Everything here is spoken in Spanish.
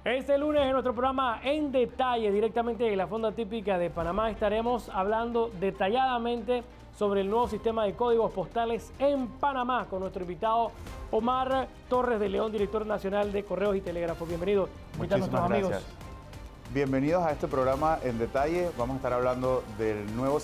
Este lunes en nuestro programa En Detalle, directamente de la Fonda Típica de Panamá, estaremos hablando detalladamente sobre el nuevo sistema de códigos postales en Panamá con nuestro invitado Omar Torres de León, director nacional de Correos y Telégrafos. Bienvenido. Muchísimas gracias. Bienvenidos a este programa En Detalle. Vamos a estar hablando del nuevo